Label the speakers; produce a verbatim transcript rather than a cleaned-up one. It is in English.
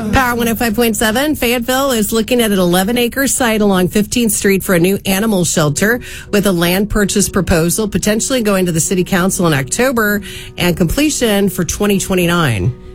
Speaker 1: Power one oh five point seven, Fayetteville is looking at an eleven-acre site along fifteenth Street for a new animal shelter with a land purchase proposal potentially going to the city council in October and completion for twenty twenty-nine.